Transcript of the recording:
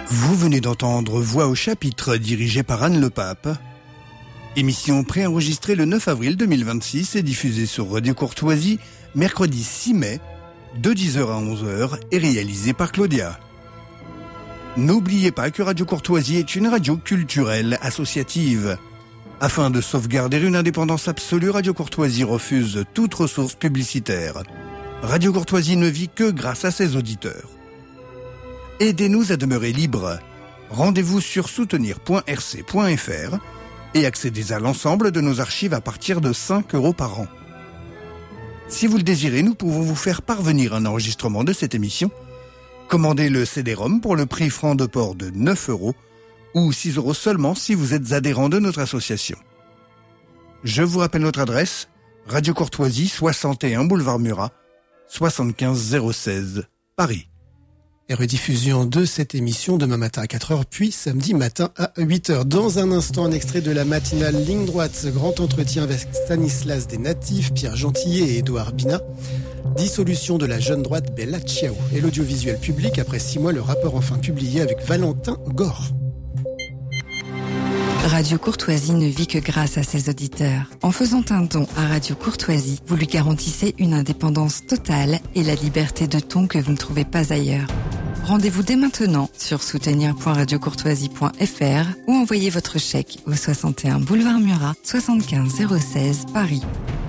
Vous venez d'entendre Voix au chapitre dirigée par Anne Le Pape. Émission préenregistrée le 9 avril 2026 et diffusée sur Radio Courtoisie mercredi 6 mai de 10h à 11h et réalisée par Claudia. N'oubliez pas que Radio Courtoisie est une radio culturelle associative. Afin de sauvegarder une indépendance absolue, Radio Courtoisie refuse toute ressource publicitaire. Radio Courtoisie ne vit que grâce à ses auditeurs. Aidez-nous à demeurer libres. Rendez-vous sur soutenir.rc.fr et accédez à l'ensemble de nos archives à partir de 5 € par an. Si vous le désirez, nous pouvons vous faire parvenir un enregistrement de cette émission. Commandez le CD-ROM pour le prix franc de port de 9 € ou 6 € seulement si vous êtes adhérent de notre association. Je vous rappelle notre adresse, Radio Courtoisie, 61 boulevard Murat, 75 016, Paris. Et rediffusion de cette émission demain matin à 4h, puis samedi matin à 8h. Dans un instant, un extrait de la matinale Ligne Droite, grand entretien avec Stanislas des Natifs, Pierre Gentillet et Édouard Bina. Dissolution de la jeune droite Bella Ciao. Et l'audiovisuel public, après 6 mois, le rapport enfin publié avec Valentin Gore. Radio Courtoisie ne vit que grâce à ses auditeurs. En faisant un don à Radio Courtoisie, vous lui garantissez une indépendance totale et la liberté de ton que vous ne trouvez pas ailleurs. Rendez-vous dès maintenant sur soutenir.radiocourtoisie.fr ou envoyez votre chèque au 61 boulevard Murat, 75 016 Paris.